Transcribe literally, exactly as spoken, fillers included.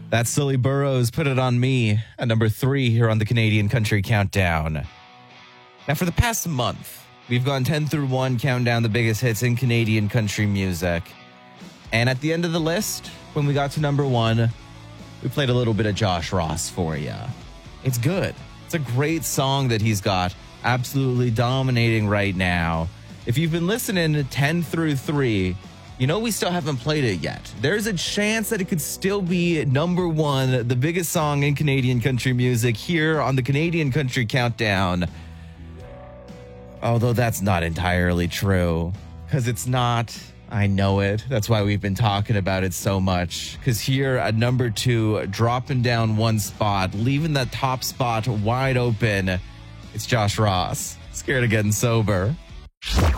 That's Silly Burrows, Put It On Me, at number three here on the Canadian Country Countdown. Now, for the past month, we've gone ten through one, counting down the biggest hits in Canadian country music. And at the end of the list, when we got to number one, we played a little bit of Josh Ross for you. It's good. It's a great song that he's got, absolutely dominating right now. If you've been listening to ten through three, you know we still haven't played it yet. There's a chance that it could still be number one, the biggest song in Canadian country music here on the Canadian Country Countdown. Although that's not entirely true, because it's not. I know it. That's why we've been talking about it so much. Because here at number two, dropping down one spot, leaving that top spot wide open, it's Josh Ross, Scared of Getting Sober.